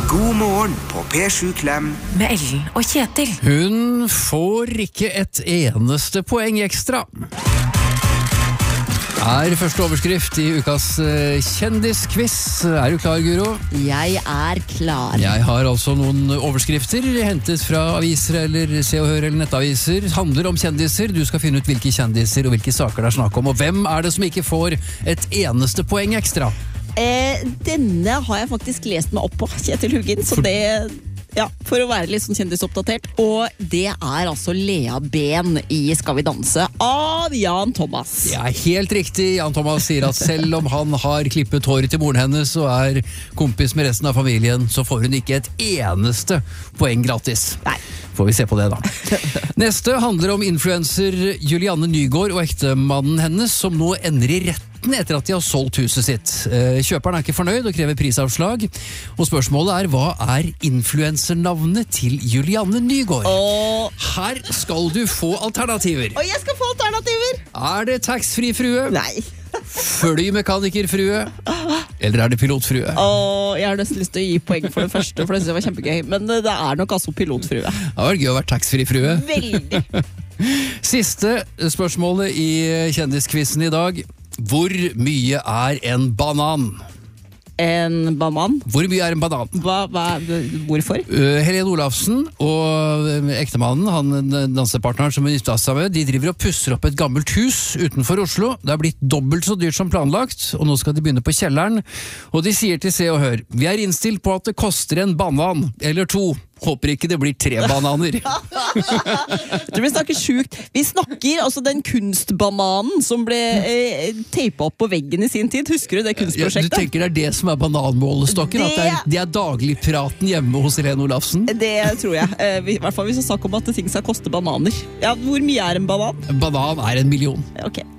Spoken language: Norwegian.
God morgen på P7 Klem med Ellen og Kjetil. Hun får ikke et eneste poeng ekstra. Første overskrift i ukas kjendisquiz. Er du klar, Guro? Jeg er klar. Jeg har altså noen overskrifter hentet fra aviser eller Se og Hør eller nettaviser. Handler om kjendiser. Du skal finne ut hvilke kjendiser og hvilke saker det er snakk om. Og hvem er det som ikke får et eneste poeng ekstra? Denne har jeg faktisk lest meg opp på, Kjetil Hugin, så det... Ja, for å være litt sånn kjendisoppdatert. Og det er altså Lea Ben i Skal vi danse av Jan Thomas. Ja, helt riktig. Jan Thomas sier at selv om han har klippet håret til moren hennes og er kompis med resten av familien, så får hun ikke et eneste poeng gratis. Nei. Får vi se på det da. Neste handler om influencer Julianne Nygaard og ektemannen hennes, som nå ender i retten etter at de har solgt huset sitt. Kjøperen er ikke fornøyd og krever prisavslag. Og spørsmålet er, hva er influensernavnet til Julianne Nygaard? Her skal du få alternativer. Og jeg skal få alternativer! Er det taxfree-frue? Nei. Flymekaniker-frue? Eller er det pilotfrue? Jeg har nesten lyst til å gi poeng for det første, for det synes jeg var kjempegøy. Men det er nok altså pilotfrue. Det var gøy å være taxfree-frue. Veldig. Siste spørsmålet i kjendiskvissen i dag. Hvor mye er en banan? En banan? Hvor mye er en banan? Hvorfor? Helene Olafsen og ektemannen, han dansepartneren som hun gifta seg med, de driver og pusser opp et gammelt hus utenfor Oslo. Det har blitt dobbelt så dyrt som planlagt, og nå skal de begynne på kjelleren. Og de sier til Se og Hør, vi er innstilt på at det koster en banan, eller to. Håper ikke det blir 3 bananer. Vi snakker sjukt. Vi snakker altså den kunstbananen som ble teipet opp på veggen i sin tid. Husker du det kunstprosjektet? Du tenker det er det som er bananmålestokken? At det er dagligpraten hjemme hos Helene Olafsen? Det tror jeg. I hvert fall hvis jeg snakker om at ting skal koste bananer. Ja, hvor mye er en banan? En banan er 1 million. Ok.